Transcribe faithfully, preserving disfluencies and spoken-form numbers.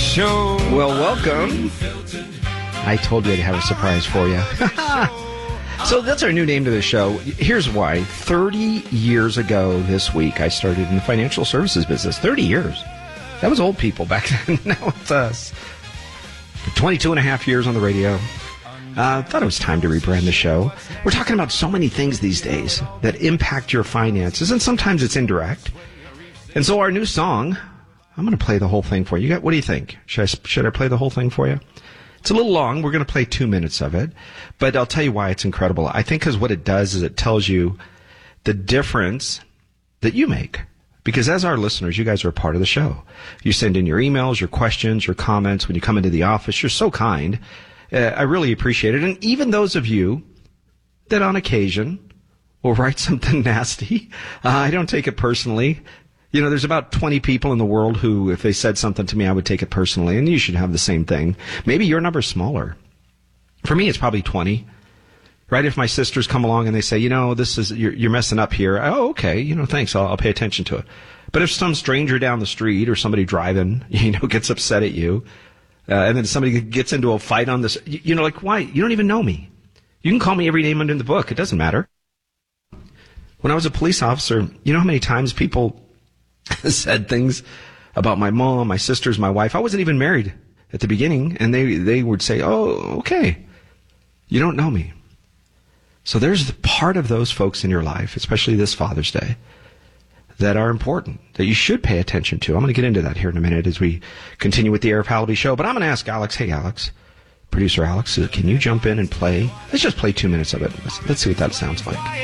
Show. Well, welcome. I told you I'd have a surprise for you. So that's our new name to the show. Here's why. thirty years ago this week, I started in the financial services business. thirty years. That was old people back then. Now it's us. twenty-two and a half years on the radio. I uh, thought it was time to rebrand the show. We're talking about so many things these days that impact your finances, and sometimes it's indirect. And so our new song, I'm going to play the whole thing for you. What do you think? Should I, should I play the whole thing for you? It's a little long. We're going to play two minutes of it. But I'll tell you why it's incredible. I think because what it does is it tells you the difference that you make. Because as our listeners, you guys are a part of the show. You send in your emails, your questions, your comments when you come into the office. You're so kind. Uh, I really appreciate it. And even those of you that on occasion will write something nasty, uh, I don't take it personally. You know, there's about twenty people in the world who, if they said something to me, I would take it personally. And you should have the same thing. Maybe your number's smaller. For me, it's probably twenty. Right? If my sisters come along and they say, you know, this is, you're, you're messing up here. Oh, okay. You know, thanks. I'll, I'll pay attention to it. But if some stranger down the street or somebody driving, you know, gets upset at you, uh, and then somebody gets into a fight on this, you, you know, like, why? You don't even know me. You can call me every name under the book. It doesn't matter. When I was a police officer, you know how many times people said things about my mom, my sisters, my wife. I wasn't even married at the beginning, and they, they would say, oh, okay. You don't know me. So there's the part of those folks in your life, especially this Father's Day, that are important, that you should pay attention to. I'm going to get into that here in a minute as we continue with the Arif Halaby Show. But I'm going to ask Alex, hey, Alex, producer Alex, can you jump in and play? Let's just play two minutes of it. Let's, let's see what that sounds like.